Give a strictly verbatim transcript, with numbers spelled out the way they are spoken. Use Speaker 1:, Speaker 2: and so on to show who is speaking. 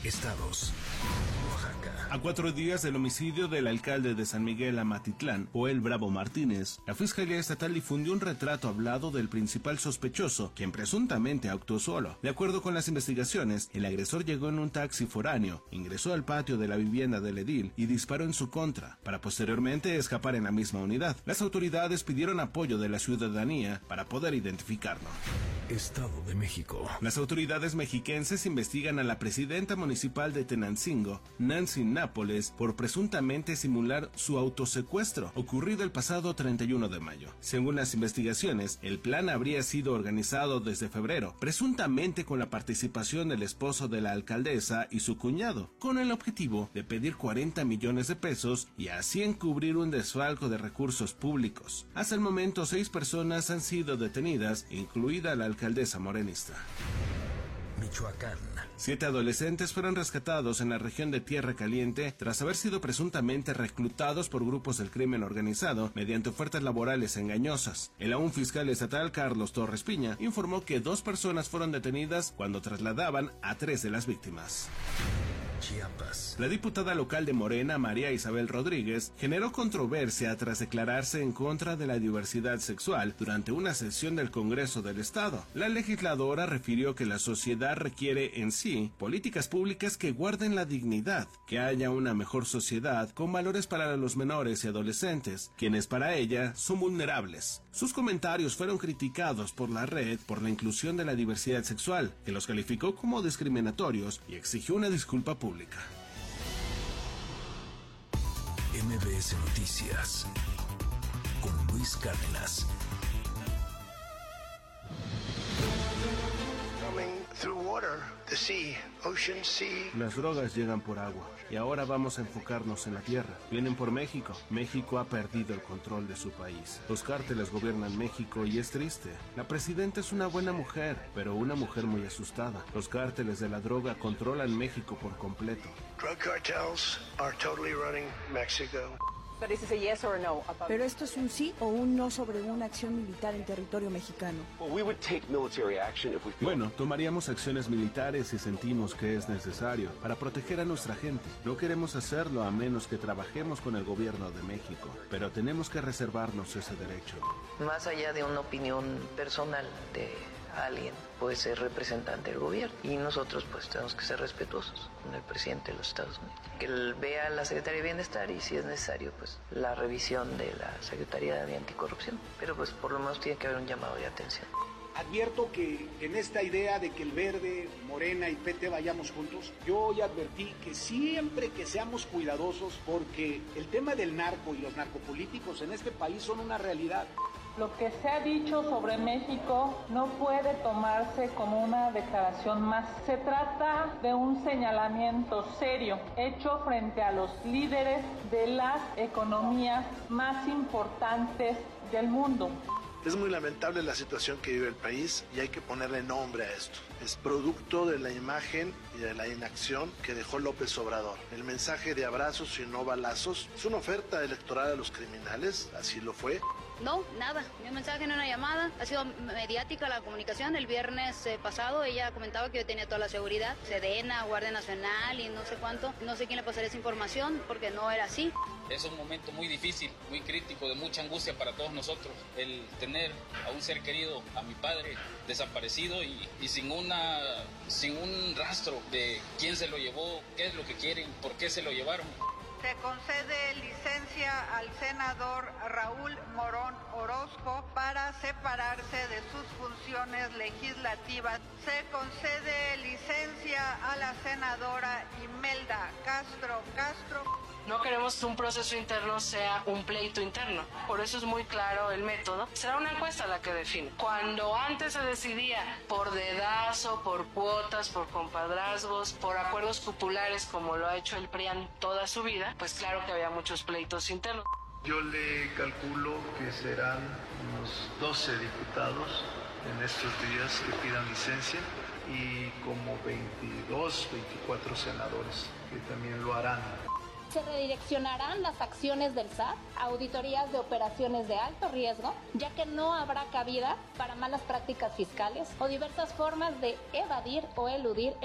Speaker 1: Estados. Oaxaca.
Speaker 2: A cuatro días del homicidio del alcalde de San Miguel Amatitlán, Joel Bravo Martínez, la Fiscalía Estatal difundió un retrato hablado del principal sospechoso, quien presuntamente actuó solo. De acuerdo con las investigaciones, el agresor llegó en un taxi foráneo, ingresó al patio de la vivienda del edil y disparó en su contra, para posteriormente escapar en la misma unidad. Las autoridades pidieron apoyo de la ciudadanía para poder identificarlo.
Speaker 1: Estado de México.
Speaker 2: Las autoridades mexiquenses investigan a la presidenta municipal de Tenancingo, Nancy Nápoles, por presuntamente simular su autosecuestro, ocurrido el pasado treinta y uno de mayo. Según las investigaciones, el plan habría sido organizado desde febrero, presuntamente con la participación del esposo de la alcaldesa y su cuñado, con el objetivo de pedir cuarenta millones de pesos y así encubrir un desfalco de recursos públicos. Hasta el momento, seis personas han sido detenidas, incluida la alcaldesa morenista.
Speaker 1: Michoacán.
Speaker 2: Siete adolescentes fueron rescatados en la región de Tierra Caliente tras haber sido presuntamente reclutados por grupos del crimen organizado mediante ofertas laborales engañosas. El aún fiscal estatal Carlos Torres Piña informó que dos personas fueron detenidas cuando trasladaban a tres de las víctimas.
Speaker 1: Chiapas.
Speaker 2: La diputada local de Morena, María Isabel Rodríguez, generó controversia tras declararse en contra de la diversidad sexual durante una sesión del Congreso del Estado. La legisladora refirió que la sociedad requiere en sí políticas públicas que guarden la dignidad, que haya una mejor sociedad con valores para los menores y adolescentes, quienes para ella son vulnerables. Sus comentarios fueron criticados por la red por la inclusión de la diversidad sexual, que los calificó como discriminatorios y exigió una disculpa pública.
Speaker 1: M B S Noticias con Luis Cárdenas.
Speaker 2: Las drogas llegan por agua y ahora vamos a enfocarnos en la tierra. Vienen por México. México ha perdido el control de su país. Los cárteles gobiernan México y es triste. La presidenta es una buena mujer, pero una mujer muy asustada. Los cárteles de la droga controlan México por completo.
Speaker 3: Drug cartels are totally running Mexico.
Speaker 4: Pero esto es un sí o un no sobre una acción militar en territorio mexicano.
Speaker 2: Bueno, tomaríamos acciones militares si sentimos que es necesario para proteger a nuestra gente. No queremos hacerlo a menos que trabajemos con el gobierno de México, pero tenemos que reservarnos ese derecho.
Speaker 5: Más allá de una opinión personal de alguien, puede ser representante del gobierno y nosotros pues tenemos que ser respetuosos con el presidente de los Estados Unidos. Que él vea a la Secretaría de Bienestar y si es necesario pues la revisión de la Secretaría de Anticorrupción, pero pues por lo menos tiene que haber un llamado de atención.
Speaker 6: Advierto que en esta idea de que el Verde, Morena y P T vayamos juntos, yo hoy advertí que siempre que seamos cuidadosos porque el tema del narco y los narcopolíticos en este país son una realidad.
Speaker 7: Lo que se ha dicho sobre México no puede tomarse como una declaración más. Se trata de un señalamiento serio hecho frente a los líderes de las economías más importantes del mundo.
Speaker 3: Es muy lamentable la situación que vive el país y hay que ponerle nombre a esto. Es producto de la imagen y de la inacción que dejó López Obrador. El mensaje de abrazos y no balazos es una oferta electoral a los criminales, así lo fue.
Speaker 8: No, nada, ni un mensaje ni una llamada. Ha sido mediática la comunicación. El viernes eh, pasado ella comentaba que yo tenía toda la seguridad, Sedena, Guardia Nacional y no sé cuánto. No sé quién le pasaría esa información porque no era así.
Speaker 9: Es un momento muy difícil, muy crítico, de mucha angustia para todos nosotros. El tener a un ser querido, a mi padre, desaparecido y, y sin, una, sin un rastro de quién se lo llevó, qué es lo que quieren, por qué se lo llevaron.
Speaker 10: Se concede licencia al senador Raúl Morón Orozco para separarse de sus funciones legislativas. Se concede licencia a la senadora Imelda Castro Castro.
Speaker 11: No queremos que un proceso interno sea un pleito interno. Por eso es muy claro el método. Será una encuesta la que define. Cuando antes se decidía por dedazo, por cuotas, por compadrazgos, por acuerdos populares, como lo ha hecho el P R I A N toda su vida, pues claro que había muchos pleitos internos.
Speaker 12: Yo le calculo que serán unos doce diputados en estos días que pidan licencia y como veintidós, veinticuatro senadores que también lo harán.
Speaker 13: Se redireccionarán las acciones del S A T a auditorías de operaciones de alto riesgo, ya que no habrá cabida para malas prácticas fiscales o diversas formas de evadir o eludir